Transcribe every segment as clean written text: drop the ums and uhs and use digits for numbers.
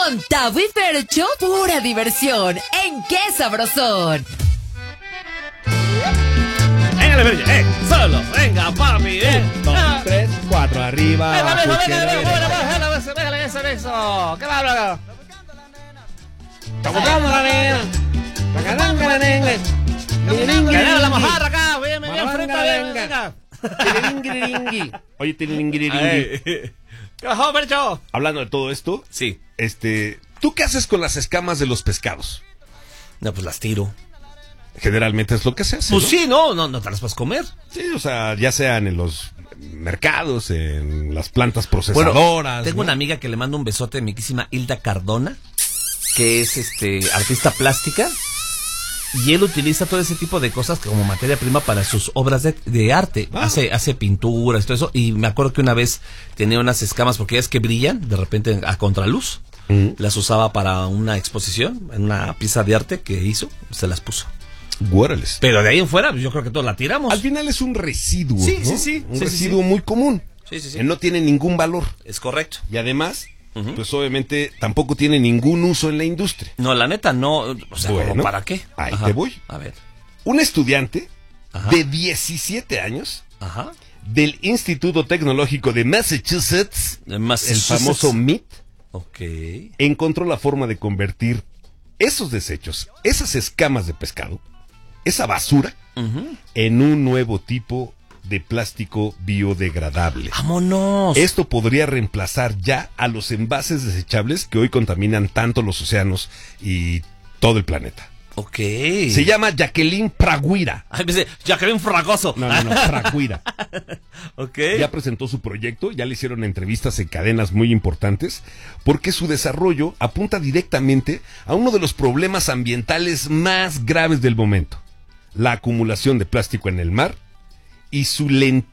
Con Tavo y Fercho, pura diversión. ¿En qué sabrosón? Venga, Fercho, solo, venga, papi, 2, 3, 4, arriba. Déjale eso. ¿Qué va a hablar? Tocando la nena. Tocando la nena. La mojarra acá, bien frente, venga. Oye, tiriringuiringi. ¿Qué bajó, Fercho? Hablando de todo esto, Sí. ¿Tú qué haces con las escamas de los pescados? No, pues las tiro. Generalmente es lo que se hace, Pues ¿no? sí, no te las puedes comer. Sí, o sea, ya sean en los mercados, en las plantas procesadoras. Tengo ¿no? una amiga que le mando un besote, miquísima Hilda Cardona, que es artista plástica, y él utiliza todo ese tipo de cosas como materia prima para sus obras de arte. Hace pinturas, todo eso, y me acuerdo que una vez tenía unas escamas, porque ya es que brillan de repente a contraluz, las usaba para una exposición, en una pieza de arte que hizo, se las puso. Guárales. Pero de ahí en fuera, pues yo creo que todos la tiramos. Al final es un residuo, Sí, ¿no? sí. Un residuo muy común. Sí. Que no tiene ningún valor. Es correcto. Y además, pues obviamente tampoco tiene ningún uso en la industria. No, la neta, no. O sea, Bueno, ¿como para qué? Ahí te voy. A ver. Un estudiante Ajá. de 17 años Ajá. del Instituto Tecnológico de Massachusetts, el famoso MIT, Ok. encontró la forma de convertir esos desechos, esas escamas de pescado, esa basura, en un nuevo tipo de plástico biodegradable. ¡Vámonos! Esto podría reemplazar ya a los envases desechables que hoy contaminan tanto los océanos y todo el planeta. Ok. Se llama Jacqueline Praguira. Ay, pensé, Jacqueline Fragoso. No, Praguira. Ok. Ya presentó su proyecto, ya le hicieron entrevistas en cadenas muy importantes, porque su desarrollo apunta directamente a uno de los problemas ambientales más graves del momento: la acumulación de plástico en el mar y su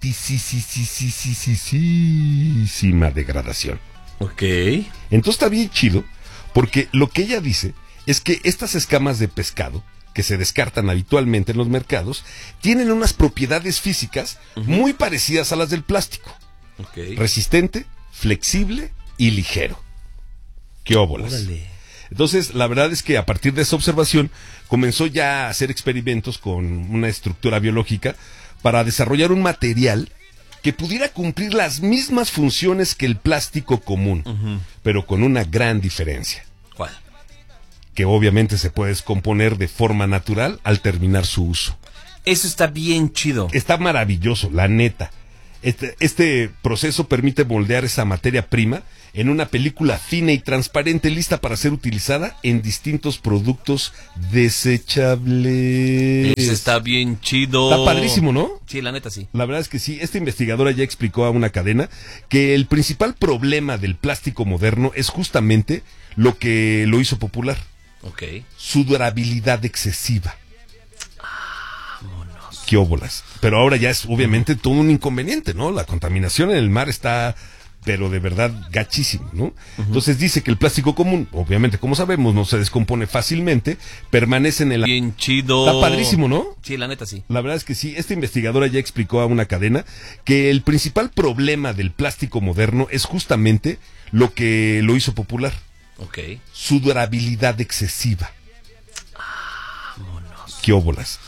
lentísima degradación. Ok. Entonces está bien chido, porque lo que ella dice es que estas escamas de pescado, que se descartan habitualmente en los mercados, tienen unas propiedades físicas muy parecidas a las del plástico. Ok. Resistente, flexible y ligero. ¡Qué óbolas! Órale. Entonces, la verdad es que a partir de esa observación comenzó ya a hacer experimentos con una estructura biológica para desarrollar un material que pudiera cumplir las mismas funciones que el plástico común, pero con una gran diferencia: ¿Cuál? que obviamente se puede descomponer de forma natural al terminar su uso. Eso está bien chido. Está maravilloso, la neta. Este proceso permite moldear esa materia prima en una película fina y transparente, lista para ser utilizada en distintos productos desechables. Eso está bien chido. Está padrísimo, ¿no? Sí, la neta sí. La verdad es que sí. Esta investigadora ya explicó a una cadena que el principal problema del plástico moderno es justamente lo que lo hizo popular: Ok. su durabilidad excesiva. Qué óbolas. Pero ahora ya es obviamente todo un inconveniente, ¿no? La contaminación en el mar está, pero de verdad, gachísimo, ¿no? Entonces dice que el plástico común, obviamente, como sabemos, no se descompone fácilmente, permanece en el... Bien chido. Está padrísimo, ¿no? Sí, la neta sí. La verdad es que sí. Esta investigadora ya explicó a una cadena que el principal problema del plástico moderno es justamente lo que lo hizo popular: Ok. su durabilidad excesiva. Qué óbolas.